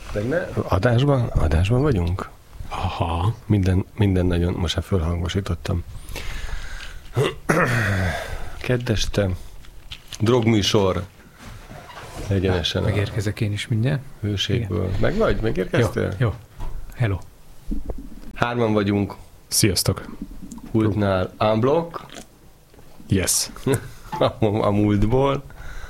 Adásban vagyunk? Aha. Minden nagyon, most már fölhangosítottam. Kedd este, drogműsor, egyenesen. Megérkezek én is mindjárt. Hőségből. Igen. Meg vagy? Megérkeztél? Jó. Hello. 3 vagyunk. Sziasztok. Pultnál unblock. Yes. a múltból.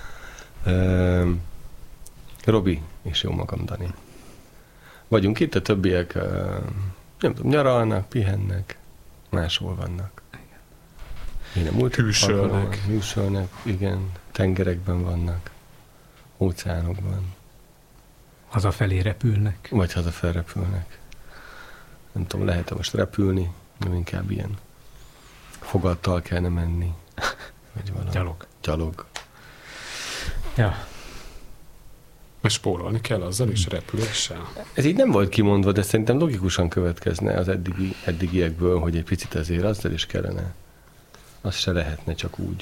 Robi és jó magam, Dani. Vagyunk itt, a többiek nem tudom, nyaralnak, pihennek, máshol vannak. Én a múlt hűsölnek, igen, tengerekben vannak, óceánokban. Hazafelé repülnek. Vagy hazafelé repülnek. Nem tudom, lehet-e most repülni, nem inkább ilyen fogattal kellene menni. Vagy valami. Gyalog. Ja. Mert spórolni kell azzal is, repüléssel. Ez így nem volt kimondva, de szerintem logikusan következne az eddigiekből, hogy egy picit azért azzal is kellene. Az se lehetne csak úgy.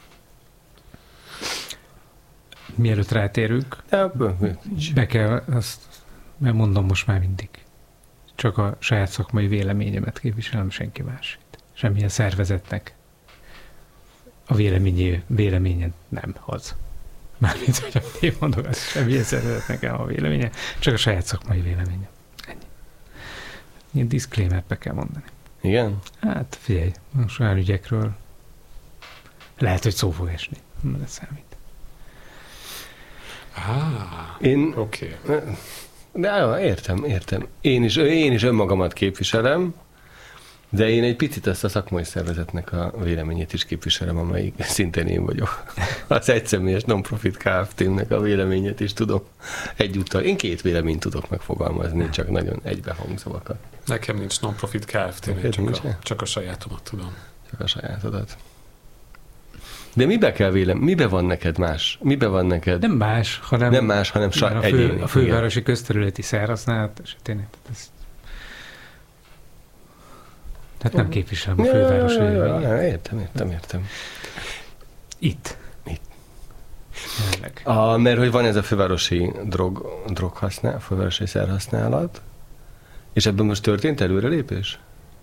Mielőtt rátérünk, be kell azt, mert mondom most már mindig. Csak a saját szakmai véleményemet képviselem, senki másét. Semmilyen szervezetnek a véleménye nem az. Mármint, hogy amit én mondok, az semmilyen szervezetnek nem a véleménye, csak a saját szakmai véleménye. Ennyi. Ilyen disclaimer be kell mondani. Igen? Hát figyelj, most olyan ügyekről lehet, hogy szó fog esni. Nem számít. Oké. De értem. Én is önmagamat képviselem, de én egy picit ezt a szakmai szervezetnek a véleményét is képviselem, amelyik szintén én vagyok. Az egyszemélyes non-profit Kft-nek a véleményét is tudom egyúttal. Én 2 véleményt tudok megfogalmazni, csak nagyon egybehangzóakat. Nekem nincs non-profit Kft, csak a sajátomat tudom. Csak a sajátodat. De mibe van neked más? Mibe van neked? Nem más, hanem egyéni. A fővárosi közterületi szerhasználat esetén. Tehát nem képviselem a főváros véleményét. Értem. Itt. Mert hogy van ez a fővárosi fővárosi szerhasználat, és ebben most történt előrelépés?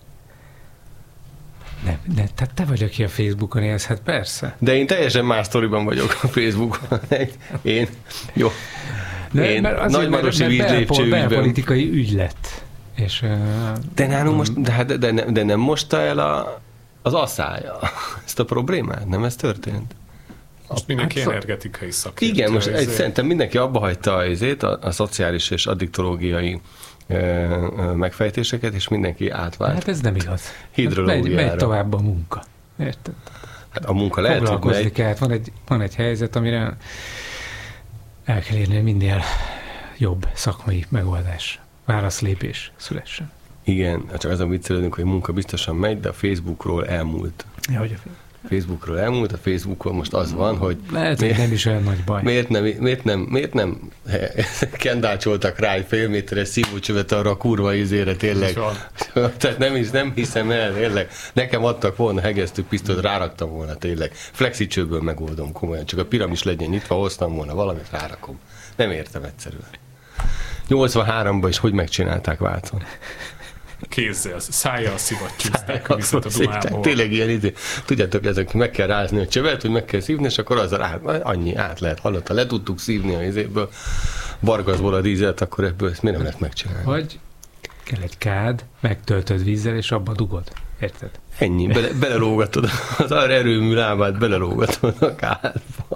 Nem, tehát te vagy, aki a Facebookon élsz, hát persze. De én teljesen más sztoriban vagyok a Facebookon. Én nagymarosi vízlépcső ügyben. Belpolitikai ügylet. És, de nálunk most, de nem mosta el az asszája ezt a problémát? Nem ez történt? Most mindenki energetikai szakértő. Igen, most szerintem mindenki abba hagyta a szociális és addiktológiai megfejtéseket, és mindenki átvált. Hát ez nem igaz. Hidrológiára. Megy tovább a munka. Érted? Hát a munka lehet, foglalkozni hogy kell. Van egy helyzet, amire el kell érni minél jobb szakmai megoldás. Válaszlépés szülessen. Igen, csak azon viccelődünk, hogy munka biztosan megy, de a Facebookról elmúlt. Ja, hogy a Facebookon most az van, hogy... Lehet, hogy nem is olyan nagy baj. Miért nem kendácsoltak rá egy fél méteres szívócsövet arra a kurva izére, tényleg. Tehát nem hiszem el, tényleg. Nekem adtak volna hegesztő pisztolyt, ráraktam volna, tényleg. Flexicsőből megoldom komolyan, csak a piramis legyen nyitva, hoztam volna valamit, rárakom. Nem értem egyszerűen. 83-ban is hogy megcsinálták Vácon? Kézzel, szájjal szivattyúzták a vizet a Dunából. Tényleg ilyen idő. Tudjátok, ezek meg kell rázni a csövet, hogy meg kell szívni, és akkor azzal annyi át lehet. Hallotta, le tudtuk szívni a izéből, bargazból a dízelt, akkor ebből ezt miért nem lehet megcsinálni? Vagy kell egy kád, megtöltöd vízzel, és abba dugod. Érted? Ennyi, belelógatod, az arra erőmű lábát belelógatod a kádba.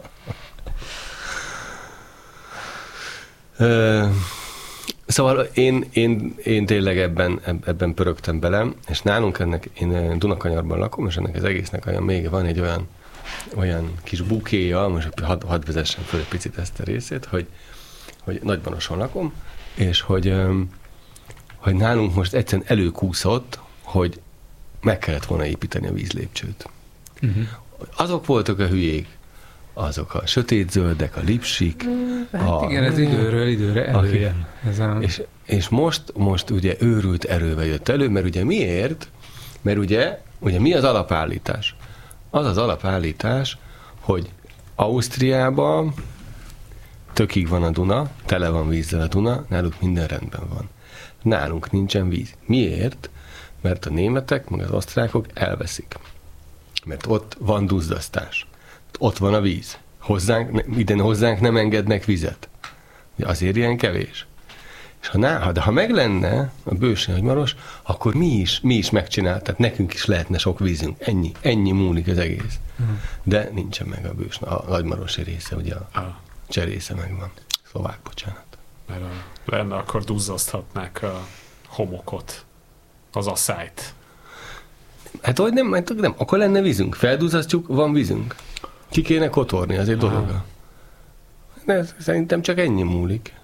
Szóval én tényleg ebben pörögtem bele, és nálunk én Dunakanyarban lakom, és ennek az egésznek még van egy olyan kis bukéja, most hadd vezessen föl egy picit ezt a részét, hogy Nagybanoson lakom, és hogy nálunk most egyszerűen előkúszott, hogy meg kellett volna építeni a vízlépcsőt. Uh-huh. Azok voltak a hülyék, azok a sötétzöldek, a lipsik. Igen, ez időről időre előjön. És most ugye őrült erővel jött elő, mert ugye miért? Mert ugye mi az alapállítás? Az alapállítás, hogy Ausztriában tökig van a Duna, tele van vízzel a Duna, náluk minden rendben van. Nálunk nincsen víz. Miért? Mert a németek, meg az osztrákok elveszik. Mert ott van duzzasztás. Ott van a víz. Hozzánk nem engednek vizet. Azért ilyen kevés. És ha meg lenne a Bősi Nagymaros, akkor mi is megcsináltuk, tehát nekünk is lehetne sok vízünk. Ennyi múlik az egész. De nincsen meg a Nagymarosi része, ugye a cserésze megvan. Szlovák, bocsánat. Mert lenne, akkor duzzaszthatnák a homokot, az asszályt. Hát hogy nem, akkor lenne vízünk. Felduzzasztjuk, van vízünk. Ki kéne kotorni, azért dologa. De szerintem csak ennyi múlik.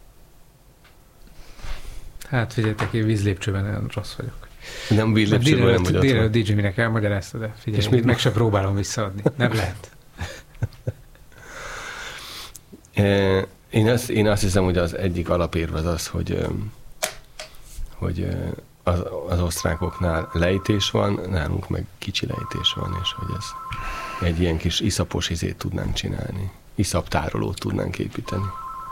Hát figyeljetek, én vízlépcsőben nagyon rossz vagyok. Nem vízlépcsőben olyan vagy otthon. Délelőtt DJ minek elmagyarázta, de figyelj, és meg se próbálom visszaadni. Nem lehet. Én azt hiszem, hogy az egyik alapérv az, hogy az osztrákoknál lejtés van, nálunk meg kicsi lejtés van, és hogy ez egy ilyen kis iszapos izét tudnánk csinálni. Iszaptárolót tudnánk építeni.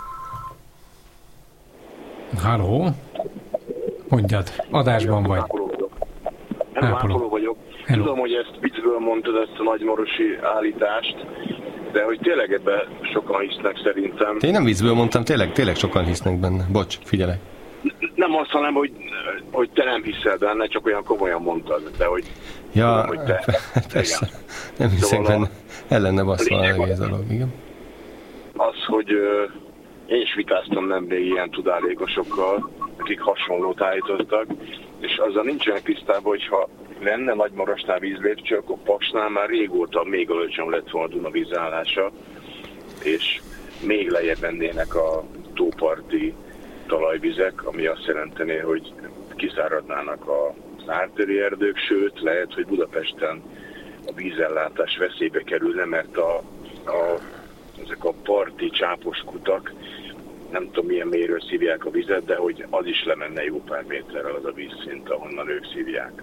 Halló? Mondjad, adásban vagy. Ápoló vagyok. Hello. Tudom, hogy ezt viccből mondtad, ezt a nagymarosi állítást, de hogy tényleg ebben sokan hisznek szerintem. Én nem viccből mondtam, tényleg sokan hisznek benne. Bocs, figyelek. Nem azt hanem, hogy te nem hiszel benne, csak olyan komolyan mondtad, de hogy... Ja, tudom, hogy te, persze. Igen. Nem hiszek benne. Ellenne basszva az egész dolog, igen. Az, hogy én is vitáztam nemrég ilyen tudálékosokkal, akik hasonlót állítottak, és azzal nincsenek tisztában, hogyha lenne Nagymarosnál vízlépcső, akkor Paksnál már régóta még alacsonyabb lett volna a Duna vízállása, és még lejjebb mennének a tóparti talajvizek, ami azt jelentené, hogy kiszáradnának az ártéri erdők, sőt, lehet, hogy Budapesten a vízellátás veszélybe kerülne, mert ezek a parti csápos kutak, nem tudom milyen mélyről szívják a vizet, de hogy az is lemenne jó pár méterrel az a vízszint, ahonnan ők szívják.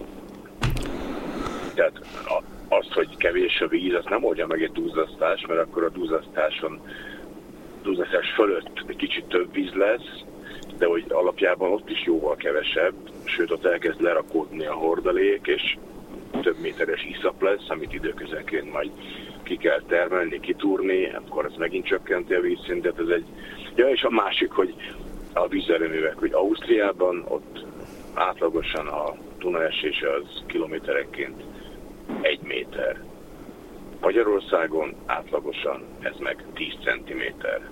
Tehát azt, hogy kevés a víz, az nem oldja meg egy duzzasztás, mert akkor a duzzasztás fölött egy kicsit több víz lesz, de hogy alapjában ott is jóval kevesebb, sőt ott elkezd lerakódni a hordalék, és több méteres iszap lesz, amit időközönként majd ki kell termelni, kitúrni, akkor ez megint csökkenti a vízszintet. Ez egy... Ja, és a másik, hogy a vízerőművek, hogy Ausztriában ott átlagosan a Duna esése az kilométerenként 1 méter. Magyarországon átlagosan ez meg 10 centiméter.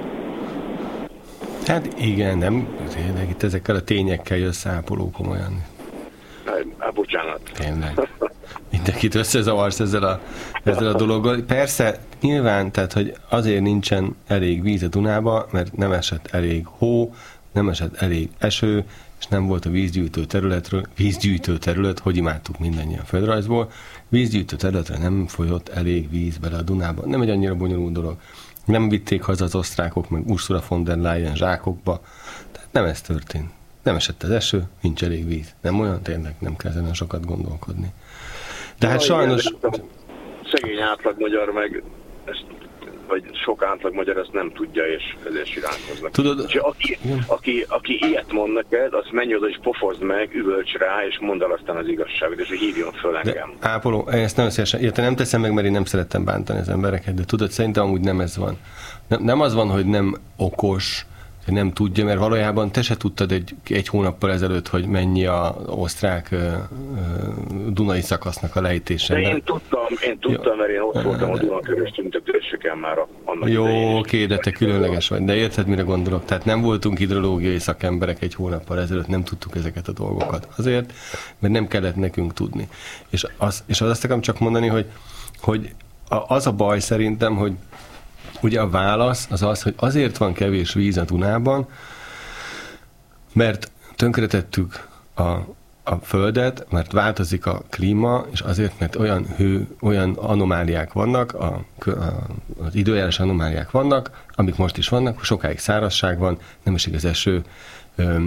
Hát igen, nem, tényleg itt ezekkel a tényekkel jössz Ápoló komolyan. Bocsánat. Tényleg. Mindenkit összezavarsz ezzel a dologgal. Persze, nyilván, tehát, hogy azért nincsen elég víz a Dunába, mert nem esett elég hó, nem esett elég eső, és nem volt a vízgyűjtő terület, hogy imádtuk mindannyian földrajzból, vízgyűjtő területre nem folyott elég víz bele a Dunába. Nem egy annyira bonyolult dolog. Nem vitték haza az osztrákok, meg Ursula von der Leyen zsákokba. Tehát nem ez történt. Nem esett az eső, nincs elég víz. Nem olyan, tényleg nem kell ezen sokat gondolkodni. De hát sajnos... Szegény átlag magyar meg, vagy sok átlag magyar ezt nem tudja, és ezért siránkoznak. Tudod... Aki ilyet mond neked, azt menj oda és pofozd meg, üvölts rá, és mondd el aztán az igazságot, és hogy hívjon föl engem. De, Ápoló, ezt nagyon szívesen, nem teszem meg, mert én nem szerettem bántani az embereket, de tudod, szerintem amúgy nem ez van. Nem az van, hogy nem okos, hogy nem tudja, mert valójában te se tudtad egy hónappal ezelőtt, hogy mennyi az osztrák Dunai szakasznak a lejtése. De én tudtam, mert én ott voltam a Dunakörös tüntetéseken már annak jó, oké, de te különleges vagy. De érted, mire gondolok? Tehát nem voltunk hidrológiai szakemberek egy hónappal ezelőtt, nem tudtuk ezeket a dolgokat. Azért, mert nem kellett nekünk tudni. És azt akarom csak mondani, hogy az a baj szerintem, hogy ugye a válasz az, hogy azért van kevés víz a Dunában, mert tönkretettük a Földet, mert változik a klíma, és azért, mert olyan anomáliák vannak, az időjárás anomáliák vannak, amik most is vannak, sokáig szárazság van, nem esik az eső,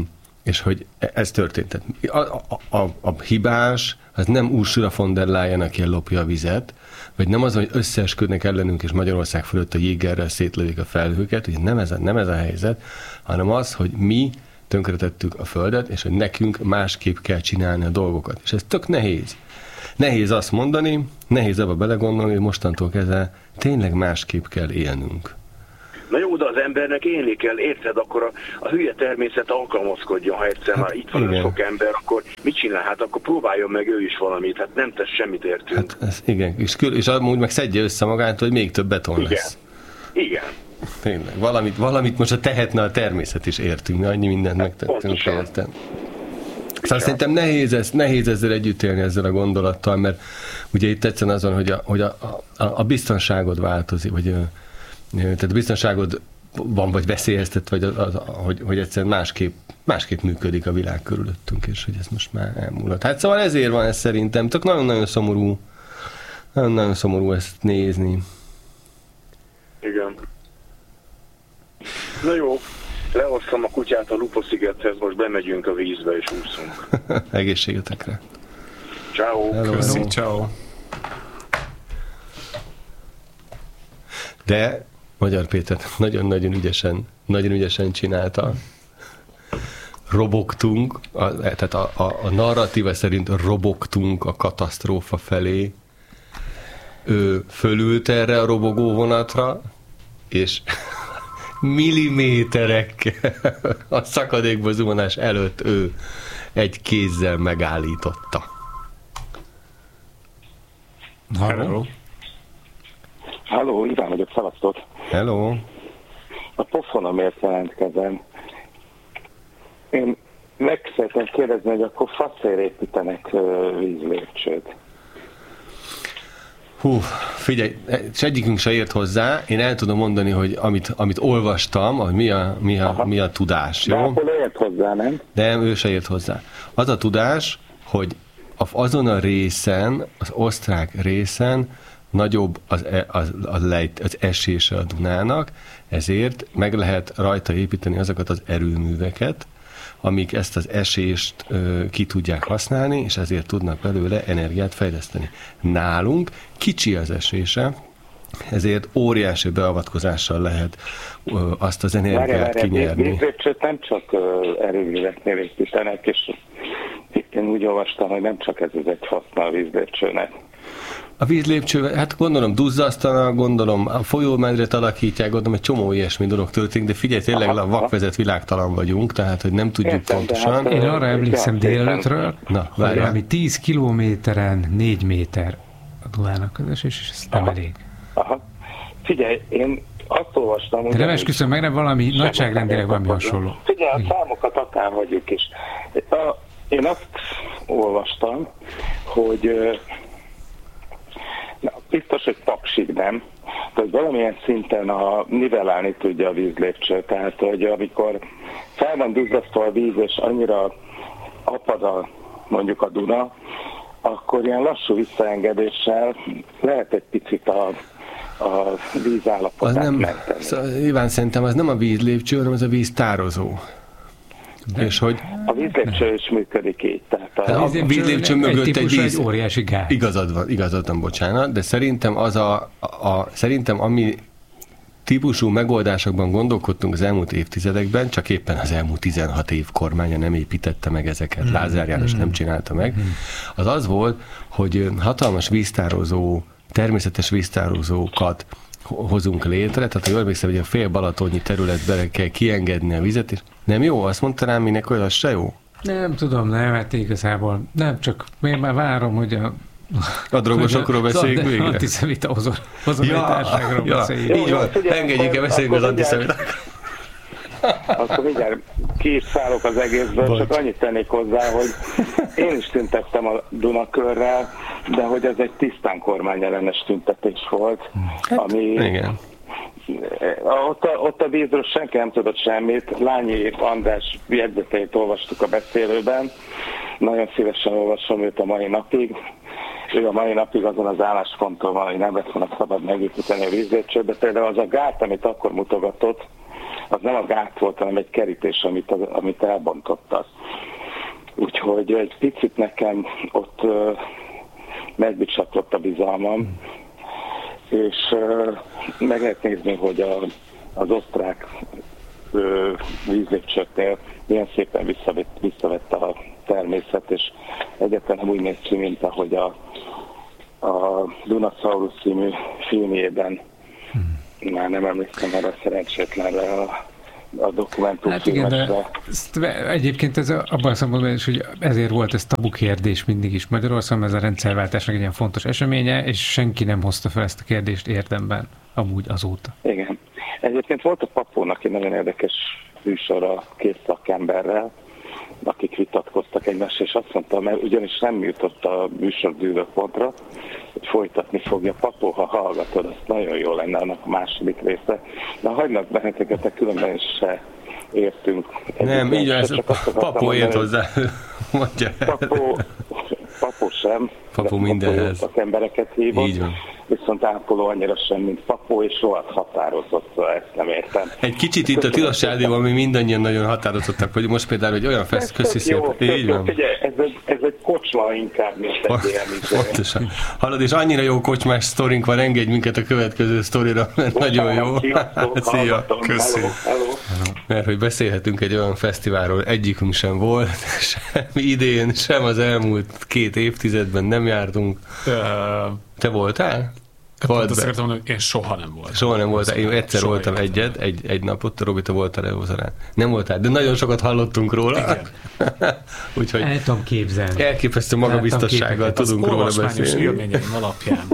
És hogy ez történt. A hibás, az nem Ursula von der Leyen, aki ellopja a vizet, vagy nem az, hogy összeesküdnek ellenünk, és Magyarország fölött a jéggerrel szétlövik a felhőket, ugye nem ez a helyzet, hanem az, hogy mi tönkretettük a Földet, és hogy nekünk másképp kell csinálni a dolgokat. És ez tök nehéz. Nehéz azt mondani, nehéz abba belegondolni, hogy mostantól kezdve tényleg másképp kell élnünk. Na jó, de az embernek élni kell, érted? Akkor a hülye természet alkalmazkodjon, ha egyszer már itt van sok ember, akkor mit csinál? Hát akkor próbáljon meg ő is valamit, hát nem tesz semmit, értünk. Hát ez, igen, és amúgy meg szedje össze magát, hogy még több beton lesz. Igen. Tényleg, valamit most tehetne a természet is, értünk, annyi mindent megtettünk, értem. Szóval szerintem nehéz ezzel együtt élni, ezzel a gondolattal, mert ugye itt egyszerűen azon, hogy a biztonságod változik, vagy tehát a biztonságod van, vagy veszélyeztet, vagy hogy egyszerűen másképp működik a világ körülöttünk, és hogy ez most már elmúlott. Hát szóval ezért van ez szerintem, tök nagyon-nagyon szomorú ezt nézni. Igen. Na jó, lehoztam a kutyát a Lupo-szigethez, most bemegyünk a vízbe és úszunk. Egészségetekre. Ciao. Köszi, ciao. De Magyar Péter nagyon-nagyon ügyesen csinálta. Robogtunk, tehát a narratíva szerint robogtunk a katasztrófa felé. Ő fölült erre a robogó vonatra, és milliméterekkel a szakadékba zuhanás előtt ő egy kézzel megállította. Hello. Halló, Iván vagyok, szavaztok. Hello. A pofonomért jelentkezem. Én meg szeretném kérdezni, hogy akkor faszért építenek vízlépcsőt. Hú, figyelj, egyikünk se ért hozzá, én el tudom mondani, hogy amit olvastam, hogy mi a tudás, jó? De akkor ért hozzá, nem? Nem, ő se ért hozzá. Az a tudás, hogy azon a részen, az osztrák részen nagyobb az esése a Dunának, ezért meg lehet rajta építeni azokat az erőműveket, amik ezt az esést ki tudják használni, és ezért tudnak belőle energiát fejleszteni. Nálunk kicsi az esése, ezért óriási beavatkozással lehet azt az energiát kinyerni. Vízlépcsőt nem csak erőműveknél építenek, és én úgy olvastam, hogy nem csak ez egy haszna a vízlépcsőnek. A vízlépcső, hát gondolom duzzasztanak, gondolom a folyómedret alakítják, gondolom egy csomó ilyesmi dolog történik, de figyelj, tényleg a vakvezet világtalan vagyunk, tehát hogy nem tudjuk pontosan. Én arra emlékszem délelőttről, hogy ami 10 kilométeren 4 méter a Dunának közös, és ez nem elég. Aha. Figyelj, én azt olvastam, de nem esküszöm meg, nem valami nagyságrendileg valami hasonló. Figyelj, a számokat akár hagyjuk is. Én azt olvastam, hogy biztos, hogy paksig nem, tehát valamilyen szinten nivellálni tudja a vízlépcső, tehát hogy amikor fel van duzzasztva a víz, és annyira apad mondjuk a Duna, akkor ilyen lassú visszaengedéssel lehet egy picit a vízállapotát menteni. Szóval, Iván, szerintem az nem a vízlépcső, hanem az a víztározó. És hogy a vízlépcső is működik így. Tehát a vízlépcső mögött egy óriási gáz. Igazad van, bocsánat, de szerintem szerintem ami típusú megoldásokban gondolkodtunk az elmúlt évtizedekben, csak éppen az elmúlt 16 év kormánya nem építette meg ezeket, Lázár János nem csinálta meg, az volt, hogy hatalmas víztározó, természetes víztározókat hozunk létre, tehát jól emlékszem, hogy a fél balatonnyi területbe kell kiengedni a vizet, és nem jó? Azt mondta rám, minek olyan, az se jó? Nem tudom, nem, hát igazából nem, csak én már várom, hogy a drogosokról beszéljünk végre? Antiszemita ozonításságról beszéljünk. Így van, engedjük el, beszéljünk az antiszemitákról. Akkor mindjárt ki is szállok az egészből, csak annyit tennék hozzá, hogy én is tüntettem a Dunakörrel, de hogy ez egy tisztán kormányellenes tüntetés volt, ami... Igen. Ott a vízről senki nem tudott semmit. Lányi András jegyzeteit olvastuk a beszélőben. Nagyon szívesen olvasom őt a mai napig. Ő a mai napig azon az állásponton van, hogy nem lett volna szabad megépíteni a vízlépcsőt, de például az a gát, amit akkor mutogatott, az nem a gát volt, hanem egy kerítés, amit elbontottak. Úgyhogy egy picit nekem ott megbicsaklott a bizalmam, és meg lehet nézni, hogy az osztrák vízlépcsőknél milyen szépen visszavett a természet, és egyáltalán nem úgy néz ki, mint ahogy a Dunasaurus című filmjében, már nem emlékszem arra szerencsétlenre a dokumentumfilmesre. Hát igen, egyébként ez abban a szempontból is, hogy ezért volt ez tabu kérdés mindig is Magyarországon, ez a rendszerváltásnak egy ilyen fontos eseménye, és senki nem hozta fel ezt a kérdést érdemben, amúgy azóta. Igen. Egyébként volt a Papónak egy nagyon érdekes műsor a két szakemberrel, akik vitatkoztak egymással, és azt mondta, mert ugyanis nem jutott a műsor dűlőpontra, hogy folytatni fogja. Papó, ha hallgatod, az nagyon jó lenne annak a második része. De hagynak benneteket, különben is se értünk. Nem, így ez Papó ért hozzá. Mondja. Papó sem. Papó mindenhez. Szakembereket hívott. Így van. Viszont Ápoló annyira sem, mint Papó, és rohadt határozott, ezt nem értem. Egy kicsit itt a Tilos Rádióban mi mindannyian nagyon határozottak, hogy most például, hogy olyan köszi szépen. Így van. Ez egy kocsma inkább, mint egy ilyen Pontosan. Hallod, és annyira jó kocsmás sztorink van, engedj minket a következő sztorira, mert nagyon jó. Szia. Köszi. Mert hogy beszélhetünk egy olyan fesztiválról, egyikünk sem volt, semmi idén, sem az elmúlt 2 évtizedben nem jártunk. Te voltál? Azt szeretem mondani, hogy én soha nem voltam. Soha nem voltál. Én egyszer voltam egy napot, Robi, te voltál Lehozarán. Nem voltál, de nagyon sokat hallottunk róla. Igen. Úgyhogy el tudom képzelni. Elképesztő magabiztossággal tudunk róla beszélni. Az élményeim alapján.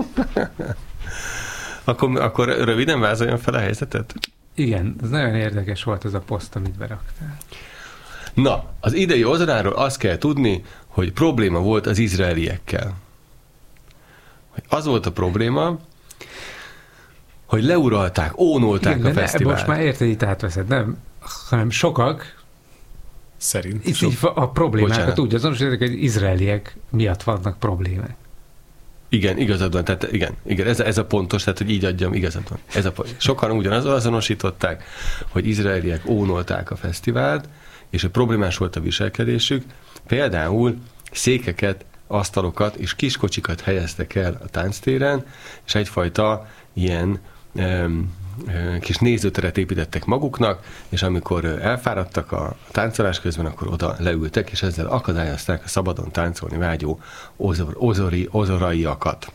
Akkor röviden vázoljon fel a helyzetet? Igen, ez nagyon érdekes volt ez a poszt, amit beraktál. Na, az idei Ozaráról azt kell tudni, hogy probléma volt az izraeliekkel. Az volt a probléma, hogy leuralták, ónolták igen, a fesztivált. Most már érted, itt átveszed, nem? Hanem sokak szerint. Itt a problémákat úgy azonosítják, hogy izraeliek miatt vannak problémák. Igen, igazad van, tehát igen, ez a pontos, tehát hogy így adjam, igazad van. Sokan ugyanazzal azonosították, hogy izraeliek ónolták a fesztivált, és hogy problémás volt a viselkedésük. Például székeket, asztalokat és kiskocsikat helyeztek el a tánctéren, és egyfajta ilyen kis nézőteret építettek maguknak, és amikor elfáradtak a táncolás közben, akkor oda leültek, és ezzel akadályozták a szabadon táncolni vágyó ozoraiakat.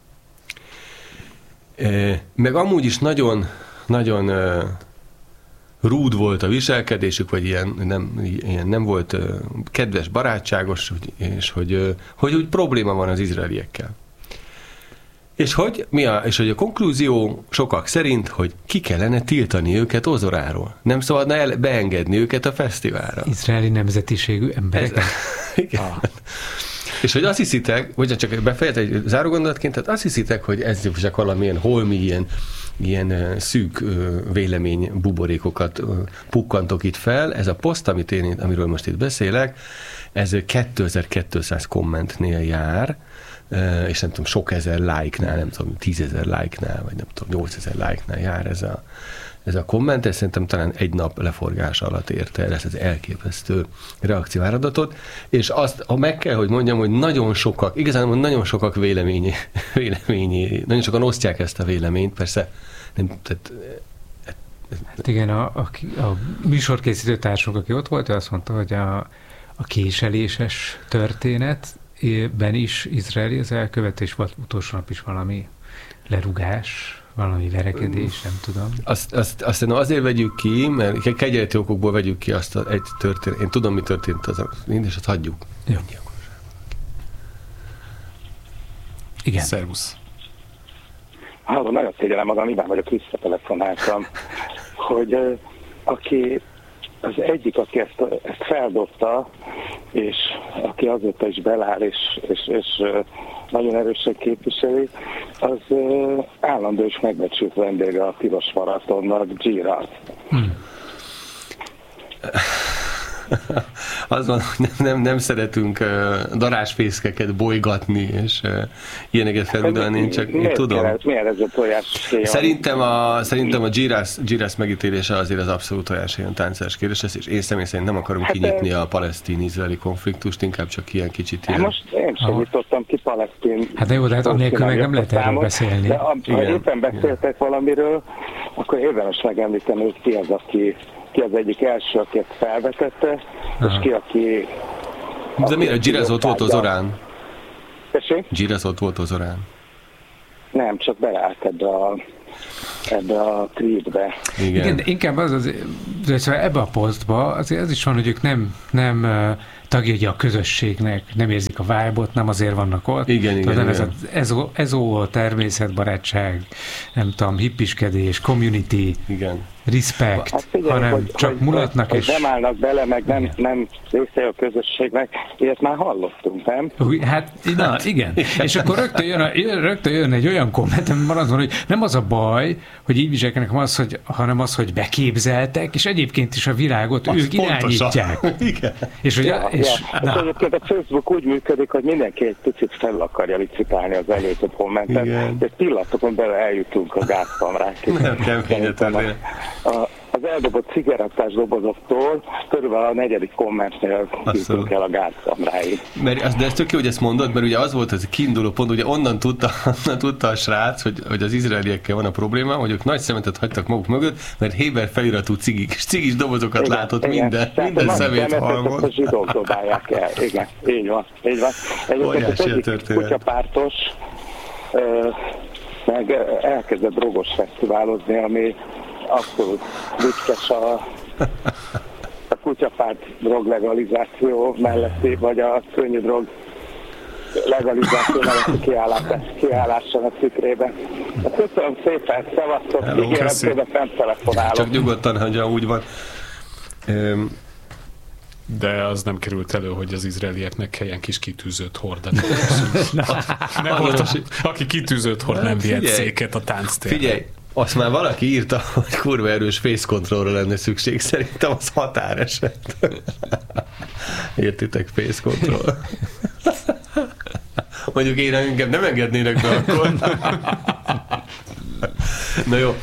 Meg amúgy is nagyon rúd volt a viselkedésük, vagy ilyen nem volt kedves, barátságos, és hogy úgy probléma van az izraeliekkel. És hogy a konklúzió sokak szerint, hogy ki kellene tiltani őket Ozoráról. Nem szabadna beengedni őket a fesztiválra. Izraeli nemzetiségű embereket? Igen. És hogy azt hiszitek, vagy csak befejezett egy zárógondolatként, tehát azt hiszitek, hogy ez csak valamilyen holmi ilyen szűk vélemény buborékokat pukkantok itt fel. Ez a poszt, amiről most itt beszélek, ez 2200 kommentnél jár, és nem tudom, sok ezer like-nál, nem tudom, 10 000 like-nál, vagy nem tudom, 8000 like-nál jár ez a komment, ez szerintem talán egy nap leforgása alatt érte el ezt az elképesztő reakcióáradatot, és azt meg kell, hogy mondjam, hogy nagyon sokak véleményi, nagyon sokan osztják ezt a véleményt, persze nem, tehát hát igen, a műsorkészítő társunk, aki ott volt, ő azt mondta, hogy a késeléses történetben is izraeli az elkövetés, volt utolsó nap is valami lerugás, valami verekedés, nem tudom. Azt azért vegyük ki, mert kegyeleti okokból vegyük ki azt egy történet. Én tudom, mi történt és azt hagyjuk. Jó. Igen. Szervusz. Halló, nagyon szégyellem magam, Iván vagyok, visszatelefonáltam, hogy aki az egyik, aki ezt feldobta, és aki azóta is beláll, és nagyon erősen képviseli, az állandó és megbecsült vendége a Piros Maratonnak, Girard. az van, hogy nem szeretünk darásfészkeket bolygatni, és ilyeneket feludalni, én csak én tudom. Miért ez a tojáshéjon? Szerintem a Giras megítélése azért az abszolút tojáshéjon táncás kérdés, és én személy szerint nem akarom kinyitni a palesztin-izraeli konfliktust, inkább csak ilyen kicsit ilyen... Most én sem nyitottam ki palesztin... Hát de jó, de hát annélkül meg nem lehet erről beszélni. De ha éppen beszéltek valamiről, akkor érdemes megemlíteni, hogy ki az egyik első, aki ezt felvetette, és ki, aki... De miért? Giras ott volt az orán? Tessék? Giras ott volt az orán. Nem, csak beleállt ebbe a tweetbe. Igen, de inkább szóval ebbe a posztba azért az is van, hogy ők nem tagjai a közösségnek, nem érzik a vibe-ot, nem azért vannak ott. Igen. Ez a természetbarátság, nem tudom, hippiskedés, community, igen. respect, hát figyelj, hanem csak mulatnak és... nem állnak bele, meg nem része a közösségnek, ilyet már hallottunk, nem? Hát, na, igen. És akkor rögtön jön egy olyan komment, amiben az van, hogy nem az a baj, hogy így viselkednek, hanem az, hogy beképzeltek, és egyébként is a világot az ők irányítják. Igen. És egyébként a Facebook úgy működik, hogy mindenki egy picit fel akarja licitálni az előző kommentet, de pillanatokon belül eljutunk a gázkamrákig. Nem kell az eldobott cigarettás dobozoktól körülbelül a 4. kommentnél jutunk el a gázkamráig. De ez tök jó, hogy ezt mondod, mert ugye az volt az kiinduló pont, ugye onnan tudta a srác, hogy az izraeliekkel van a probléma, hogy ők nagy szemetet hagytak maguk mögött, mert Héber feliratú cigis dobozokat látott minden szemét halmon. A zsidók dobálják el. Igen, így van. Egyébként az egyik kutyapártos meg elkezdett drogos fesztiválozni, ami abszolút vicces a kutyapárt drog legalizáció melletti, vagy a könnyű drog legalizáció melletti kiállással a tükrében. Köszönöm szépen, szevasztok, ígérem, többet nem telefonálok. Csak nyugodtan, hogyha úgy van. De az nem került elő, hogy az izraelieknek kelljen kis kitűzőt hordani. Nem volt, aki kitűzőt hord, nem vihet széket a tánctérre. Figyelj, azt már valaki írta, hogy kurva erős face controlra lenne szükség. Szerintem az határeset. Értitek, face control. Mondjuk én engem nem engednének be akkor. Na jó.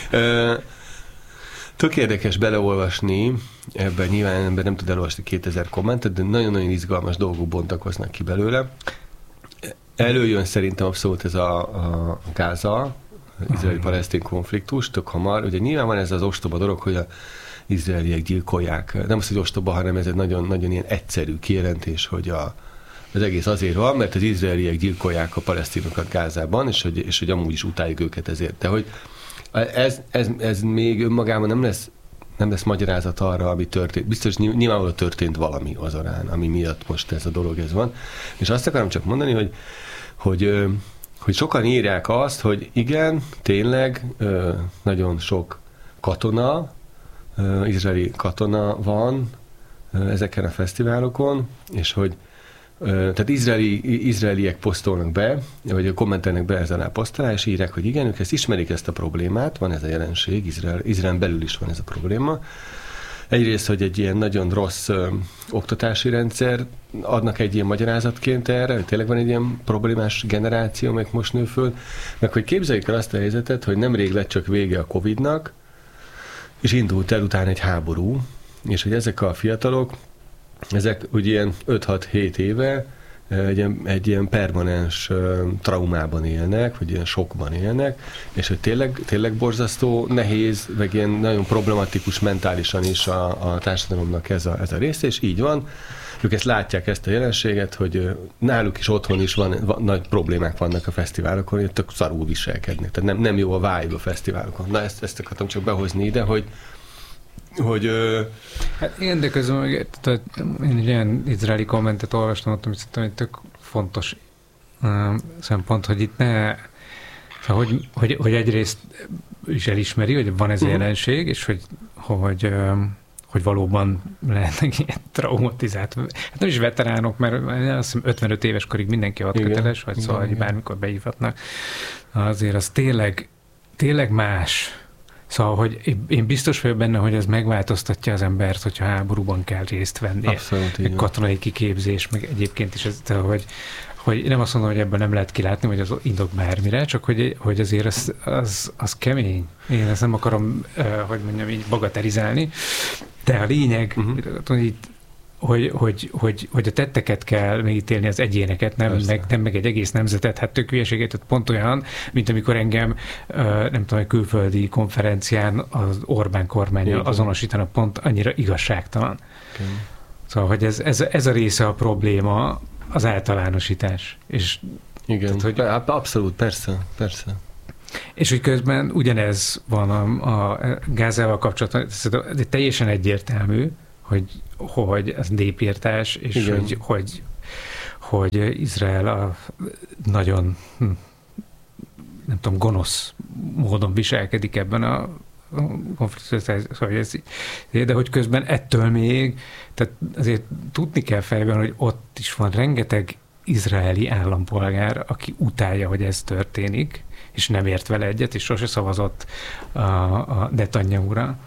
Tök érdekes beleolvasni, nyilván ember nem tud elolvasni 2000 kommentet, de nagyon-nagyon izgalmas dolgok bontakoznak ki belőle. Előjön szerintem abszolút ez a Gáza, izraeli-palesztin konfliktus, tök hamar. Ugye nyilván van ez az ostoba dolog, hogy az izraeliek gyilkolják. Nem az, hogy ostoba, hanem ez egy nagyon-nagyon ilyen egyszerű kijelentés, hogy az egész azért van, mert az izraeliek gyilkolják a palesztinokat Gázában, és hogy amúgy is utáljuk őket ezért. De hogy ez még önmagában nem lesz magyarázat arra, ami történt. Biztos nyilvánvalóan történt valami az orán, ami miatt most ez a dolog ez van. És azt akarom csak mondani, hogy sokan írják azt, hogy igen, tényleg nagyon sok katona, izraeli katona van ezeken a fesztiválokon, és hogy tehát izraeliek posztolnak be, vagy kommentelnek be ezzel a posztolá, és írják, hogy igen, ők ezt ismerik, ezt a problémát, van ez a jelenség, Izraelen belül is van ez a probléma. Egyrészt, hogy egy ilyen nagyon rossz oktatási rendszer, adnak egy ilyen magyarázatként erre, hogy tényleg van egy ilyen problémás generáció, meg most nő föl, meg hogy képzeljük el azt a helyzetet, hogy nemrég lett csak vége a Covid-nak, és indult el utána egy háború, és hogy ezek a fiatalok, ezek ugye ilyen 5-6-7 éve egy ilyen permanens traumában élnek, vagy ilyen sokban élnek, és hogy tényleg borzasztó, nehéz, meg ilyen nagyon problematikus mentálisan is a társadalomnak ez a része, és így van. Ők ezt látják, ezt a jelenséget, hogy náluk is otthon is nagy problémák vannak a fesztiválokon, hogy tök szarul viselkednek. Tehát nem jó a vibe a fesztiválokon. Na, ezt akartam csak behozni ide, hogy Hát én de közben én egy olyan izraeli kommentet olvastam, ott, amit szerintem egy tök fontos szempont, hogy itt hogy egyrészt is elismeri, hogy van ez a jelenség, és hogy valóban lehetnek ilyen traumatizált, hát nem is veteránok, mert azt hiszem 55 éves korig mindenki hadköteles, vagy szóval, hogy bármikor beívhatnak. Azért az tényleg más Szóval, hogy én biztos vagyok benne, hogy ez megváltoztatja az embert, hogyha háborúban kell részt venni. Abszolút, meg katonai kiképzés, meg egyébként is ez, hogy nem azt mondom, hogy ebben nem lehet kilátni, hogy az indok bármire, csak hogy azért az kemény. Én ezt nem akarom, hogy mondjam, így bagatelizálni, de a lényeg, hogy a tetteket kell megítélni, az egyéneket, nem meg egy egész nemzetet, hát tök hülyeséget, pont olyan, mint amikor engem, nem tudom, egy külföldi konferencián az Orbán kormánnyal azonosítanak, pont annyira igazságtalan. Okay. Szóval, hogy ez a része a probléma, az általánosítás. És, igen, tehát, hogy, abszolút, persze. És hogy közben ugyanez van a Gázával kapcsolatban, ez teljesen egyértelmű, hogy ez népírtás, és hogy Izrael a nagyon, nem tudom, gonosz módon viselkedik ebben a konfliktusban, de hogy közben ettől még, tehát azért tudni kell fejben, hogy ott is van rengeteg izraeli állampolgár, aki utálja, hogy ez történik, és nem ért vele egyet, és sose szavazott a Netanyahu-ra.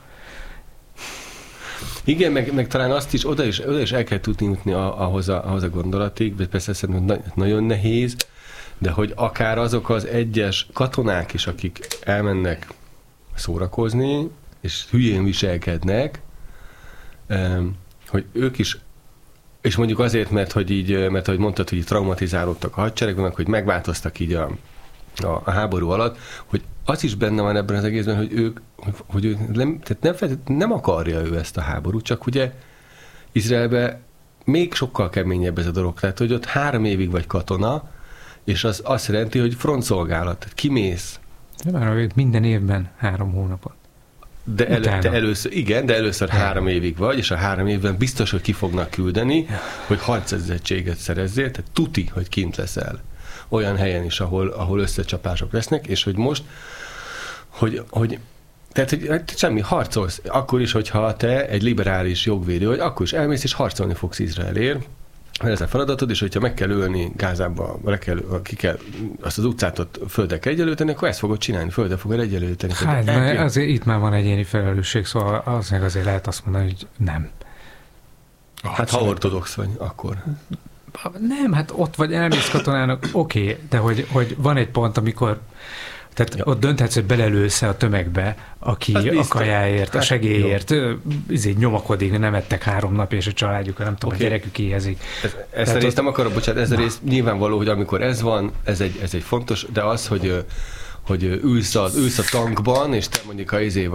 Igen, meg talán azt is, oda is el kell tudni jutni ahhoz a gondolatig, de persze szerintem nagyon nehéz, de hogy akár azok az egyes katonák is, akik elmennek szórakozni, és hülyén viselkednek, hogy ők is, és mondjuk azért, mert ahogy mondtad, hogy így traumatizálódtak a hadseregben, meg hogy megváltoztak így a háború alatt, hogy az is benne van ebben az egészben, hogy ő nem akarja ő ezt a háborút, csak ugye Izraelben még sokkal keményebb ez a dolog. Tehát, hogy ott 3 évig vagy katona, és az azt jelenti, hogy frontszolgálat, tehát kimész. Minden évben 3 hónapot. De először 3 évig vagy, és a 3 évben biztos, hogy ki fognak küldeni, hogy harcedzettséget szerezzél, tehát tuti, hogy kint leszel olyan helyen is, ahol összecsapások lesznek, és hogy most, hogy semmi, harcolsz. Akkor is, hogyha te egy liberális jogvédő vagy, akkor is elmész és harcolni fogsz Izraelért, mert ez a feladatod, és hogyha meg kell ölni Gázába, ki kell azt az utcát ott földre kell egyenlőteni, akkor ezt fogod csinálni, földre fogod egyenlőteni. Hát, azért itt már van egyéni felelősség, szóval azért lehet azt mondani, hogy nem. Hát ha ortodox vagy, akkor. Nem, hát ott vagy elmész katonának, oké, de hogy van egy pont, amikor tehát ott dönthetsz, hogy belelősz a tömegbe, aki a kajáért, a segélyért nyomakodik, nem ettek 3 nap, és a családjuk, nem tudom, a gyerekük éhezik. Ezt a részt nem akarok, bocsánat, ez a rész nyilvánvaló, hogy amikor ez van, ez egy fontos, de az, hogy ülsz a tankban, és te mondjuk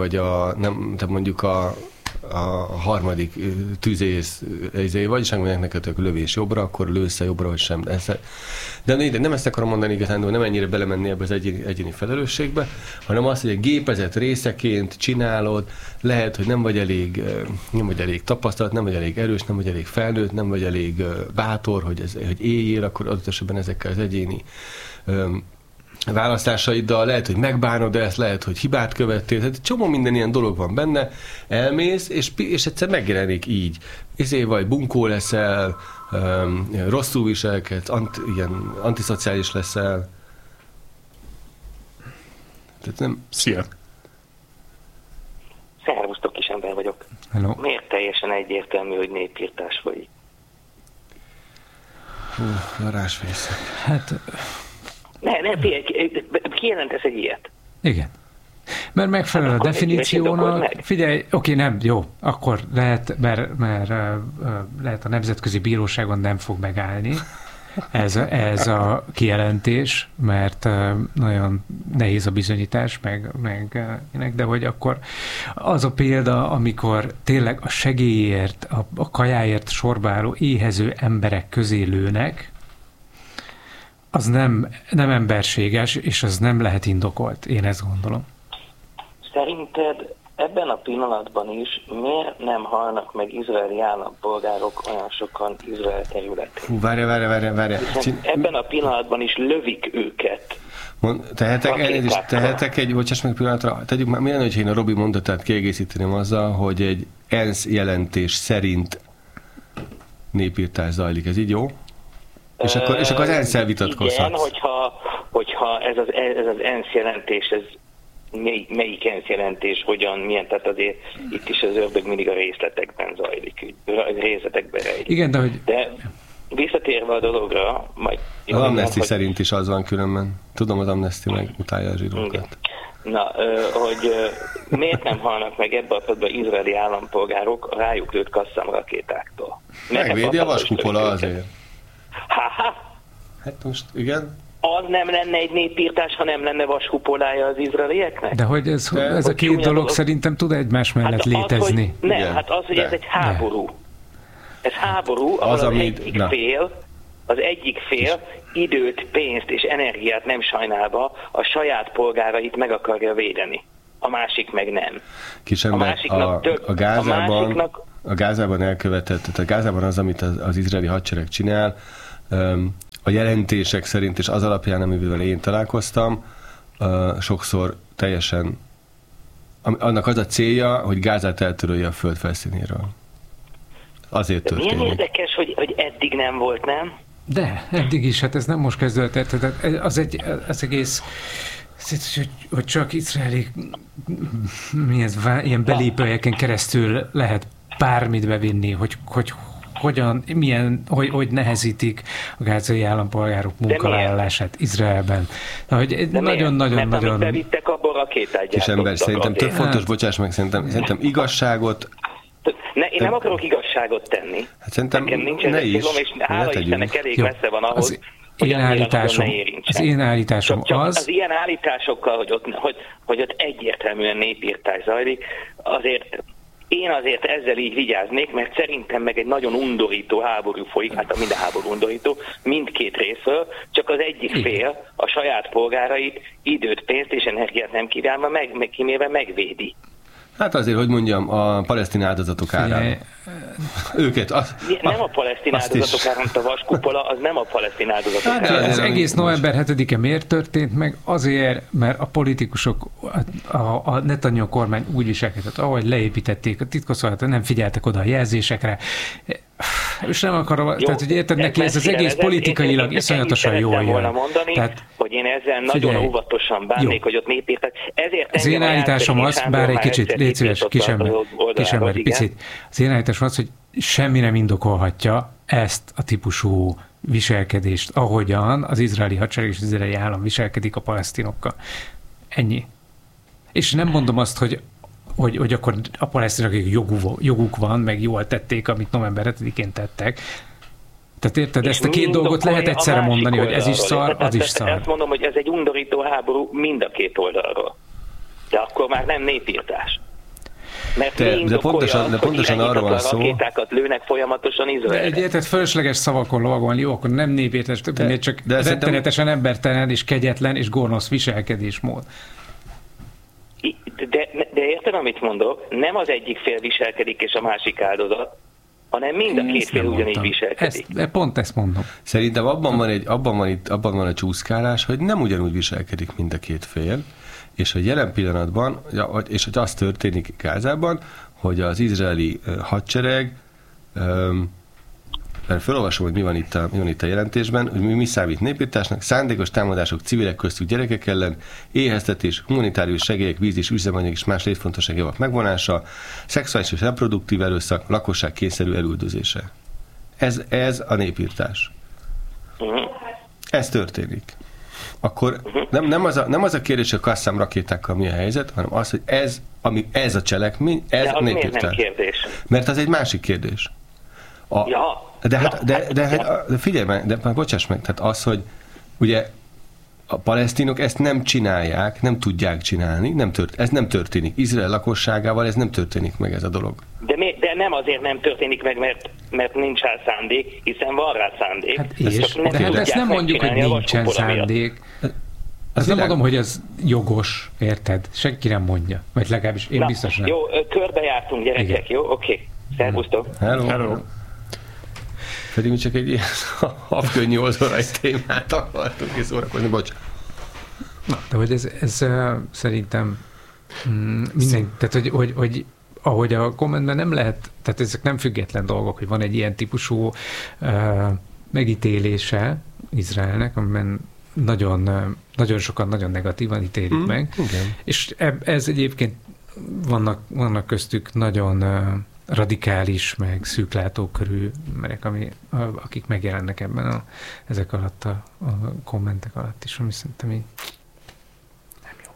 a harmadik tűzész vagy, és mondják neked, hogy lövés jobbra, akkor lősz jobbra, vagy sem. De nem ezt akarom mondani igazán, nem ennyire belemenni ebbe az egyéni felelősségbe, hanem azt, hogy egy gépezet részeként csinálod, lehet, hogy nem vagy elég tapasztalat, nem vagy elég erős, nem vagy elég felnőtt, nem vagy elég bátor, hogy éljél, akkor adott esetben ezekkel az egyéni választásaiddal, lehet, hogy megbánod, de ezt lehet, hogy hibát követtél, tehát csomó minden ilyen dolog van benne, elmész, és egyszer megjelenik így. Vagy bunkó leszel, rosszul viselkedsz, ilyen antiszociális leszel. Tehát nem... Szia! Szervusztok, kis ember vagyok. Hello. Miért teljesen egyértelmű, hogy népírtás folyik? Varázsfészek. Hát... Ne, kijelentesz egy ilyet. Igen. Mert megfelel a definíciónak. Figyelj, nem, jó, akkor lehet, mert lehet a Nemzetközi Bíróságon nem fog megállni ez a kijelentés, mert nagyon nehéz a bizonyítás, de hogy akkor az a példa, amikor tényleg a segélyért, a kajáért sorba álló éhező emberek közé lőnek, az nem emberséges, és az nem lehet indokolt. Én ezt gondolom. Szerinted ebben a pillanatban is miért nem halnak meg izraeli állampolgárok olyan sokan Izrael területén? Várj. Ebben a pillanatban is lövik őket. Tehetek egy, bocsáss meg pillanatra, tegyük már, milyen, hogyha én a Robi mondatát kiegészíteném azzal, hogy egy ENSZ jelentés szerint népírtás zajlik. Ez így jó? És akkor az ENSZ-el vitatkozhatsz. Igen, hogyha ez az ENSZ jelentés ez melyik jelentés, hogyan, milyen, tehát azért itt is az ördög mindig a részletekben zajlik, részletekben rejlik. Igen, de visszatérve a dologra, majd... Az Amnesty szerint is az van különben. Tudom, az Amnesty meg utálja a zsidókat. Na, hogy miért nem halnak meg ebben a pillanatban izraeli állampolgárok a rájuk lőtt Qassam rakétáktól? Megvédi a vaskupola azért. Hát most, igen. Az nem lenne egy népírtás, ha nem lenne vaskupolája az izraelieknek? De hogy ez a két dolog szerintem tud egymás mellett létezni. Hogy ez egy háború. Ez háború, ahol az egyik fél időt, pénzt és energiát nem sajnálva a saját polgárait meg akarja védeni. A másik meg nem. Kisember, a Gázában elkövetett, tehát a Gázában az, amit az izraeli hadsereg csinál, a jelentések szerint, és az alapján, amivel én találkoztam, sokszor teljesen, annak az a célja, hogy Gázát eltörölje a föld felszínéről. Azért történik. Milyen érdekes, hogy eddig nem volt, nem? De, eddig is, hát ez nem most kezdődött. Az egész, hogy csak izraeli ilyen belépőjeken keresztül lehet bármit bevinni, hogy nehezítik a gázai állampolgárok munkavállalását Izraelben. Nagyon-nagyon-nagyon... bevittek abból rakétát. Kis ember, szerintem tök fontos, bocsáss meg, szerintem igazságot... Én nem akarok igazságot tenni. Hát szerintem ne is. És hála Istennek elég messze van ahhoz, hogy az én állításom csak az... Az ilyen állításokkal, hogy ott egyértelműen népírtás zajlik, én azért ezzel így vigyáznék, mert szerintem meg egy nagyon undorító háború folyik, hát minden háború undorító, mindkét részről, csak az egyik fél a saját polgárait időt, pénzt és energiát nem kívánva, kímélve megvédi. Hát azért, hogy mondjam, a palesztin áldozatok árán. Őket. Nem a palesztin áldozatok árán, a vaskupola, az nem a palesztin áldozatok árán. Ez egész november 7-e miért történt meg? Azért, mert a politikusok, a Netanyahu kormány úgy viselkedett, ahogy leépítették a titkosszolgálatot, nem figyeltek oda a jelzésekre. És nem akarom, tehát hogy érted neki, ez az egész politikailag iszonyatosan jól jön. Mondani, tehát, hogy én ezzel nagyon óvatosan bánnék, hogy ott népírtak. Az én állításom az, bár egy kicsit, légy szíves, kisember, picit. Az én állításom az, hogy semmi nem indokolhatja ezt a típusú viselkedést, ahogyan az izraeli hadsereg és az izraeli állam viselkedik a palesztinokkal. Ennyi. És nem mondom azt, hogy akkor a palesztinok joguk van, meg jól tették, amit november 7-én tettek. Tehát érted, ezt a két dolgot lehet egyszerre mondani, hogy ez is szar, az is szar. Azt mondom, hogy ez egy undorító háború mind a két oldalról. De akkor már nem népírtás. Mert de pontosan arról van szó. Rakétákat lőnek folyamatosan Izraelre. Érted, fölösleges szavakon lovagolni, jó, akkor nem népírtás, csak rettenetesen embertelen és kegyetlen és gonosz viselkedésmód. De érted, amit mondok? Nem az egyik fél viselkedik, és a másik áldozat, hanem mind a két fél ugyanígy viselkedik. Pont ezt mondom. Szerintem abban van a csúszkálás, hogy nem ugyanúgy viselkedik mind a két fél, és hogy jelen pillanatban, és hogy az történik Gázában, hogy az izraeli hadsereg, mert felolvasom, hogy mi van itt a jelentésben, hogy mi számít népírtásnak, szándékos támadások civilek köztük gyerekek ellen, éheztetés, humanitárius segélyek, víz és üzemanyag és más létfontosság javak megvonása, szexuális és reproduktív erőszak, lakosság kényszerű elüldözése. Ez a népírtás. Ez történik. Akkor nem az a kérdés, hogy a Qassam rakétákkal mi a helyzet, hanem az, hogy ez a cselekmény, ez a népírtás. Miért nem kérdés? Mert az egy másik kérdés. De figyelj meg, de bocsáss meg, tehát az, hogy ugye a palesztinok ezt nem csinálják, nem tudják csinálni, ez nem történik. Izrael lakosságával ez nem történik meg ez a dolog. De nem azért nem történik meg, mert nincs rá szándék, hiszen van rá szándék. Hát ezt nem mondjuk, hogy nincsen szándék. Azt nem mondom, hogy ez jogos, érted? Senki nem mondja. Vagy legalábbis én biztos nem. Jó, körbejártunk, gyerekek, igen. Jó? Oké. Szervusztok. Hello. Pedig mi csak egy ilyen habkönnyű oldalra egy témát akartunk és szórakozni, bocs. Na, de hogy ez szerintem minden, tehát hogy ahogy a kommentben nem lehet, tehát ezek nem független dolgok, hogy van egy ilyen típusú megítélése Izraelnek, amiben nagyon, nagyon sokan nagyon negatívan ítélik meg. Igen. És ez egyébként vannak köztük nagyon radikális, meg szűklátókörű emberek, akik megjelennek ebben ezek alatt a kommentek alatt is, ami szerintem így nem jó.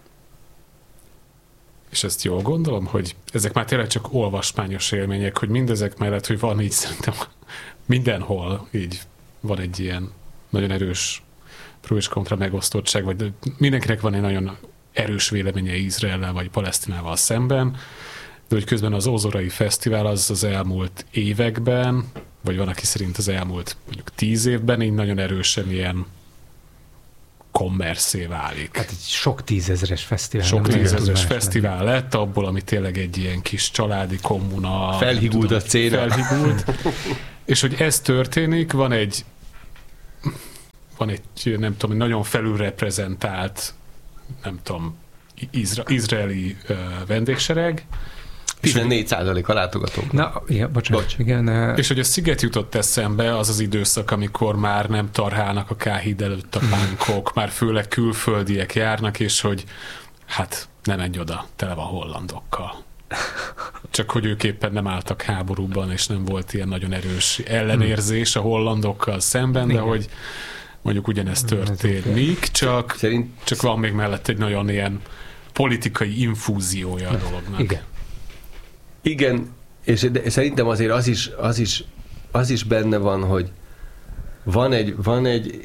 És ezt jól gondolom, hogy ezek már tényleg csak olvasmányos élmények, hogy mindezek mellett, hogy van így szerintem mindenhol így van egy ilyen nagyon erős pro és kontra megosztottság, vagy mindenkinek van egy nagyon erős véleménye Izraellel vagy Palesztinával szemben, de hogy közben az Ózorai Fesztivál az elmúlt években, vagy van, aki szerint az elmúlt mondjuk 10 évben így nagyon erősen ilyen kommerszé válik. Hát egy sok tízezeres fesztivál. Sok tízezeres fesztivál lett, abból, ami tényleg egy ilyen kis családi kommuna. Felhigult a cél. És hogy ez történik, van egy nem tudom, nagyon felülreprezentált, nem tudom, izraeli vendégsereg. 14% a látogatók. Na, igen, bocsánat. Igen, és hogy a Sziget jutott eszembe, az az időszak, amikor már nem tarhálnak a K-híd előtt a pánkok, már főleg külföldiek járnak, és hogy hát nem menj oda, tele van hollandokkal. Csak hogy ők éppen nem álltak háborúban, és nem volt ilyen nagyon erős ellenérzés a hollandokkal szemben, de hogy mondjuk ugyanezt történik, csak van még mellett egy nagyon ilyen politikai infúziója a dolognak. Igen, és szerintem azért az is benne van, hogy van egy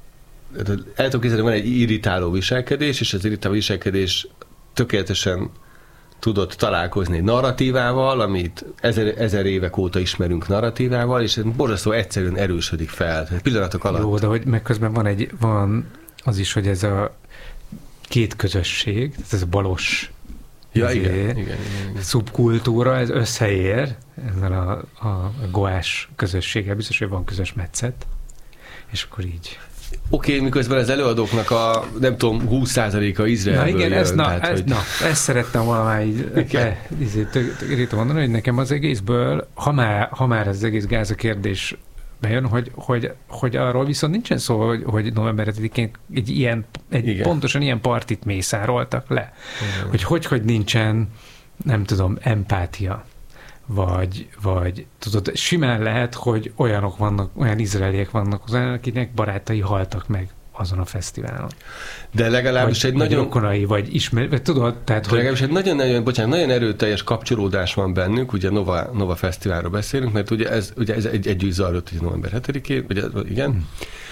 el tudom képzelni, van egy irritáló viselkedés, és az irritáló viselkedés tökéletesen tudott találkozni egy narratívával, amit ezer évek óta ismerünk narratívával, és borzasztó egyszerűen erősödik fel. Pillanatok alatt. Jó, de hogy meg közben van az is, hogy ez a két közösség, ez a balos igen. szubkultúra, ez összeér ezzel a goás közösséggel, biztos, hogy van közös metszet, és akkor így. Oké, miközben az előadóknak a, nem tudom, 20%-a Izraelből jön. Igen, ezt szerettem volna így mondani, hogy nekem az egészből, ha már az egész Gáza kérdés bejön, hogy arról viszont nincsen szó, hogy november 7-én pontosan ilyen partit mészároltak le. Hogy nincsen, nem tudom, empátia. Vagy tudod, simán lehet, hogy olyan izraeliek vannak akinek barátai haltak meg azon a fesztiválon. De legalábbis egy nagyon... rokonai, vagy ismer, tudod, tehát... Legalábbis egy nagyon erőteljes kapcsolódás van bennük, ugye Nova Fesztiválról beszélünk, mert ugye ez együtt zajlott ugye november 7-én, ugye, igen,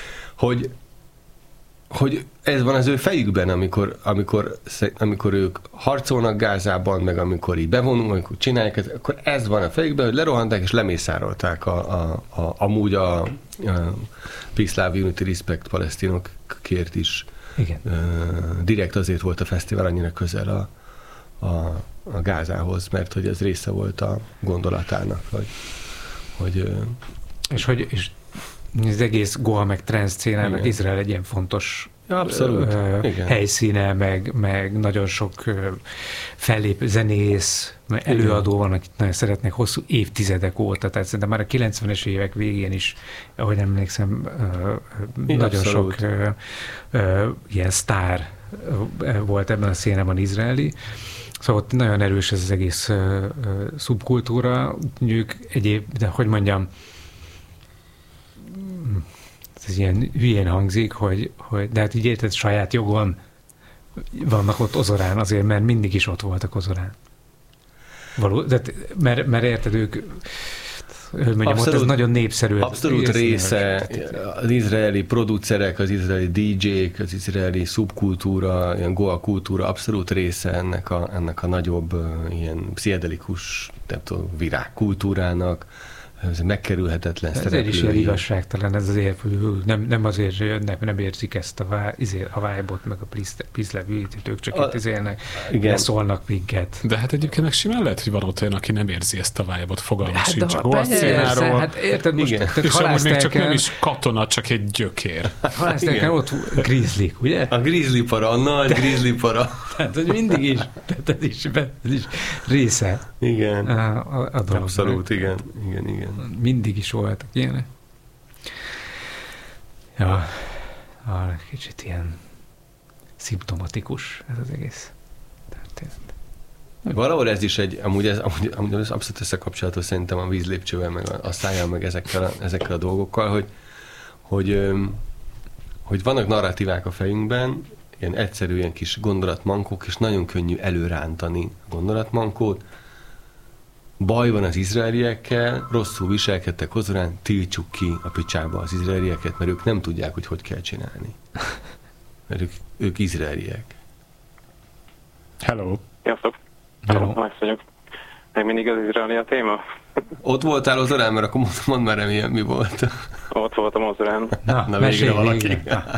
hogy ez van az ő fejükben, amikor ők harcolnak Gázában, meg amikor így bevonulnak, amikor csinálják, akkor ez van a fejükben, hogy lerohanták és lemészárolták amúgy a Peace, Love, Unity, Respect palesztinokért is. Igen. Direkt azért volt a fesztivál annyira közel a Gázához, mert hogy ez része volt a gondolatának, és az egész Goa meg trans szcénának Izrael egy ilyen fontos helyszíne, meg nagyon sok fellépő zenész, előadó van, akit nagyon szeretnek hosszú évtizedek óta, tehát szerintem már a 90-es évek végén is, ahogy emlékszem, nagyon sok ilyen sztár volt ebben a szénában izraeli. Szóval ott nagyon erős ez az egész szubkultúra. Ők de hogy mondjam, ez ilyen hülyén hangzik, de hát így érted, saját jogon vannak ott Ozorán azért, mert mindig is ott voltak Ozorán. Mert érted, ők mondjam, abszolút, ott ez nagyon népszerű. Abszolút része az izraeli producerek, az izraeli DJ-k, az izraeli szubkultúra, ilyen Goa kultúra, abszolút része ennek a nagyobb ilyen pszichedelikus virágkultúrának. Ez megkerülhetetlen szereplői. Ezért is ilyen igazságtalan ez azért, hogy nem azért jönnek, nem érzik ezt a vibe-ot, meg a Peace Love Unity-t, ők csak itt izélnek, leszólnak minket. De hát egyébként meg simán lehet, hogy van ott olyan, aki nem érzi ezt a vibe-ot, fogalmas sincs. A szénáról. Hát érted most, és amúgy még csak nem is katona, csak egy gyökér. Halázták el ott grizzlik, ugye? A grizzly para, a nagy grizzly para. Tehát, hogy mindig is, ez is része. Igen. A dolognak. Abszolút, igen. Mindig is voltak ilyenek. Ja, Kicsit ilyen szimptomatikus ez az egész történet. Valahol ez is amúgy ez abszolút összekapcsolatos szerintem a vízlépcsővel, meg a szájjal, meg ezekkel a dolgokkal, hogy vannak narratívák a fejünkben, ilyen egyszerű, ilyen kis gondolatmankók, és nagyon könnyű előrántani a gondolatmankót. Baj van az izraeliekkel, rosszul viselkedtek hozzánk, tiltsuk ki a picsába az izraelieket, mert ők nem tudják, hogy kell csinálni. Mert ők izraeliek. Hello! Sziasztok! Hello, vagyok. Még mindig az izraeli a téma? Ott voltál az orán, mert akkor mondd már, remélem, mi volt. Ott voltam az orán. Na végre valaki.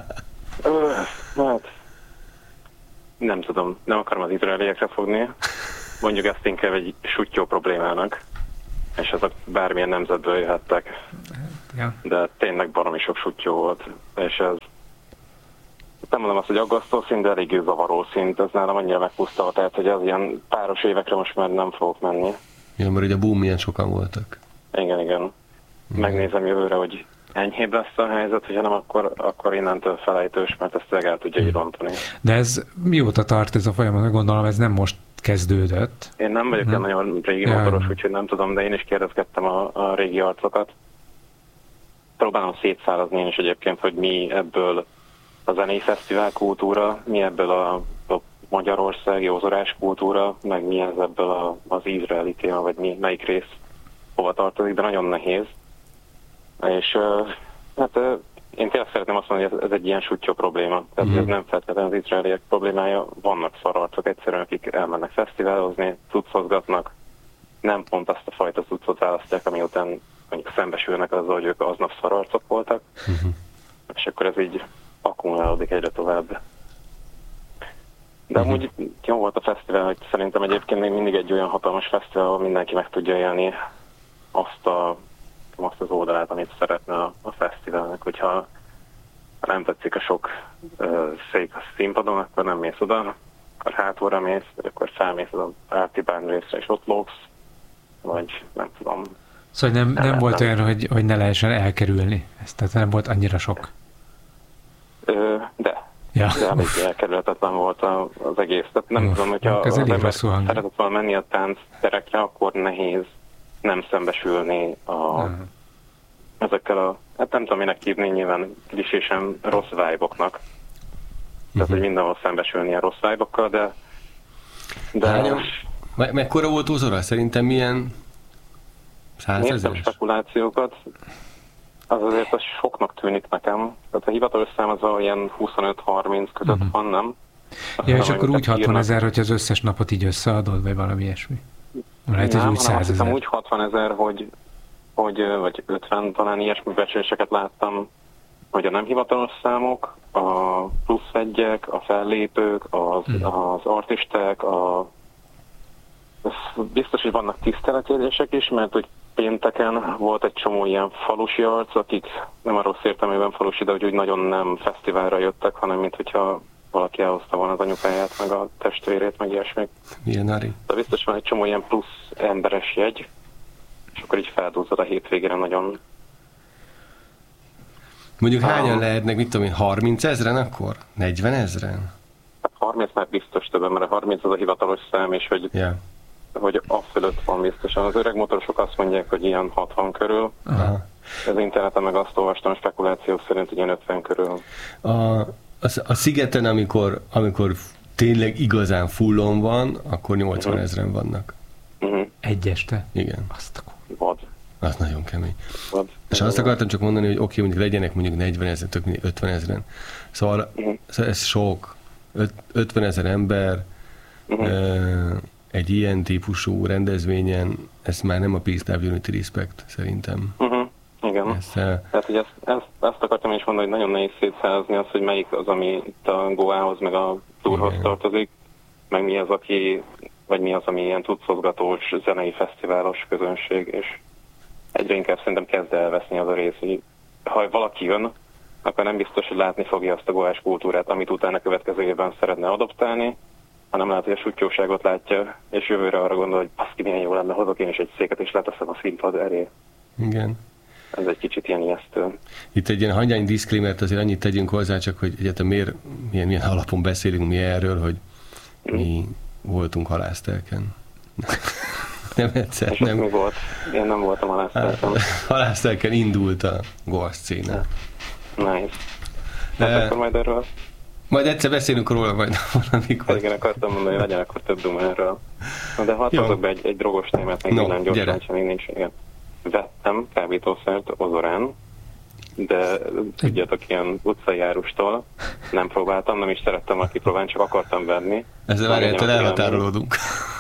Hát, nem tudom, nem akarom az izraeliekre fogni. Mondjuk ezt inkább egy suttyó problémának. És azok bármilyen nemzetből jöhettek. Ja. De tényleg baromi sok suttyó volt. És ez nem mondom azt, hogy aggasztó szint, de eléggé zavaró szint. Ez nálam annyira megpusztalt, tehát hogy az ilyen páros évekre most már nem fogok menni. Ja, mert ugye a boom milyen sokan voltak. Igen. Megnézem jövőre, hogy enyhébb lesz a helyzet, hogyha nem, akkor innentől felejtős, mert ezt el tudja így rontani. De ez mióta tart ez a folyamat? Gondolom, ez nem most kezdődött. Én nem vagyok olyan nagyon régi motoros, úgyhogy nem tudom, de én is kérdezgettem a régi arcokat. Próbálom szétszállazni én is egyébként, hogy mi ebből a zenei fesztivál kultúra, mi ebből a magyarországi ozorás kultúra, meg mi ez ebből az izraeli téma, vagy melyik rész hova tartozik, de nagyon nehéz. És hát én tényleg szeretném azt mondani, hogy ez egy ilyen suttyó probléma. Tehát ez nem feltétlenül az izraeliek problémája, vannak szararcok egyszerűen, akik elmennek fesztiválozni, cuccozgatnak, nem pont azt a fajta cuccot választják, ami után mondjuk szembesülnek azzal, hogy ők aznap szararcok voltak, és akkor ez így akkumulálódik egyre tovább. De amúgy jó volt a fesztivál, hogy szerintem egyébként még mindig egy olyan hatalmas fesztivál, ahol mindenki meg tudja élni azt az oldalát, amit szeretne a fesztiválnak. Hogyha nem tetszik a sok szék a színpadon, akkor nem mész oda, akkor hátulra mész, akkor felmész az Ártibán részre, és ott lógsz, vagy nem tudom. Szóval nem volt olyan, hogy ne lehessen elkerülni ezt, tehát nem volt annyira sok. De Ja. elég elkerülhetetlen volt az egész. Tehát nem tudom, hogyha az ember szeretett volna menni a táncterekre, akkor nehéz nem szembesülni ezekkel hát nem tudom minek hívni, nyilván klisésen rossz vibe-oknak. Tehát, hogy mindenhol szembesülni a rossz vibe-okkal, de mekkora volt Ozora? Szerintem milyen 100 000? Néztem spekulációkat. Az azért az soknak tűnik nekem. Tehát a hivatalos szám az olyan 25-30 között van, nem? Ja, és akkor úgy 60 000, hogy az összes napot így összeadod, vagy valami ilyesmi? Lehet, hogy úgy 100 000. Úgy 60 000, vagy 50, talán ilyesmi becsléseket láttam, hogy a nem hivatalos számok, a plusz egyek, a fellépők, az artisták, biztos, hogy vannak tiszteletérések is, mert hogy pénteken volt egy csomó ilyen falusi arc, akik nem a rossz értelmében falusi, de úgy nagyon nem fesztiválra jöttek, hanem mint hogyha valaki elhozta volna az anyukáját, meg a testvérét, meg ilyesmik. Milyen Ari? De biztos van egy csomó ilyen plusz emberes jegy, és akkor így feldúzzad a hétvégére nagyon. Mondjuk hányan lehetnek, mit tudom én, 30 000 akkor? 40 000? Hát 30 már biztos többen, mert a 30 az a hivatalos szám, és hogy a fölött van biztosan. Az öreg motorosok azt mondják, hogy ilyen 60 körül. Az interneten meg azt olvastam, spekuláció szerint ilyen 50 körül. A szigeten, amikor tényleg igazán fullon van, akkor 80 000 vannak. Egy este? Igen. Vad. Az nagyon kemény. Vad. És azt akartam csak mondani, hogy oké, mondjuk legyenek mondjuk 40 000, tök 50 000. Szóval ez sok. 50 000 ember egy ilyen típusú rendezvényen, ez már nem a Peace, Love, Unity, Respect, szerintem. Igen. Tehát, hogy ezt akartam is mondani, hogy nagyon nehéz szétszállazni azt, hogy melyik az, ami itt a Goához, meg a Túrhoz tartozik, meg mi az, ami ilyen tucozgatós, zenei fesztiválos közönség, és egyre inkább szerintem kezd elveszni az a rész, hogy ha valaki jön, akkor nem biztos, hogy látni fogja azt a goás kultúrát, amit utána következő évben szeretne adoptálni, hanem lehet, hogy a suttyóságot látja, és jövőre arra gondol, hogy baszki, milyen jó lenne, hozok én is egy széket, és leteszem a színpad elé. Igen. ez egy kicsit ilyen ijesztő. Itt egy ilyen hangyány diszklémert azért annyit tegyünk hozzá, csak hogy egyetem milyen alapon beszélünk mi erről, hogy mi voltunk halásztelken. Nem egyszer, és nem. Mi volt? Én nem voltam halásztelken. Halásztelken indult a golf színe. Nice. Hát akkor majd erről... Majd egyszer beszélünk róla, majd valamikor. Igen, akartam mondani, hogy legyen akkor több duma erről. De hadd hozok be egy drogos témát, még minden gyorsan, sem még nincs. Igen. Vettem kábítószert Ozorán, de tudjátok, ilyen utcai árustól nem próbáltam, nem is szerettem volna kipróbálni, csak akartam venni. Ezzel várjától elhatárolódunk.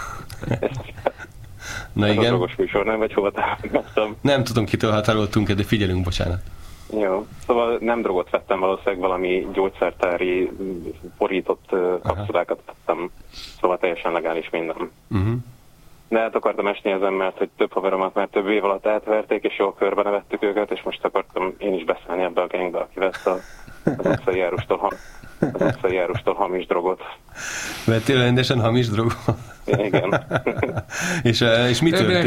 Na igen. Ez a drogos műsor, nem? Vagy hova találkoztam? Nem tudom, kitől határoltunk, de figyelünk, bocsánat. Jó, szóval nem drogot vettem, valószínűleg valami gyógyszertári borított kapszulákat vettem, szóval teljesen legális minden. De hát akartam esni ezen, mert hogy több haveromat már több év alatt átverték, és jól körbe nevettük őket, és most akartam én is beszállni ebbe a gangbe, aki vett az utcai járustól hamis drogot. Vettél rendesen hamis drogot? Igen. És mi történt?